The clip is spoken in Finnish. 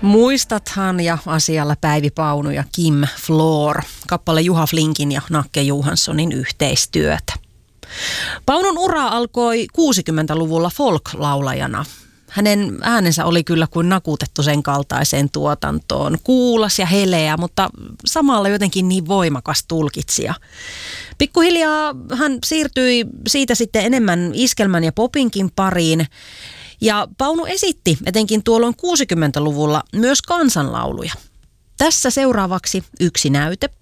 Muistathan ja asialla Päivi Paunu ja Kim Floor, kappale Juha Flinkin ja Nakke Johanssonin yhteistyötä. Paunun ura alkoi 60-luvulla folk-laulajana. Hänen äänensä oli kyllä kuin nakutettu sen kaltaiseen tuotantoon. Kuulas ja heleä, mutta samalla jotenkin niin voimakas tulkitsija. Pikkuhiljaa hän siirtyi siitä sitten enemmän iskelmän ja popinkin pariin. Ja Paunu esitti etenkin tuolloin 60-luvulla myös kansanlauluja. Tässä seuraavaksi yksi näyte.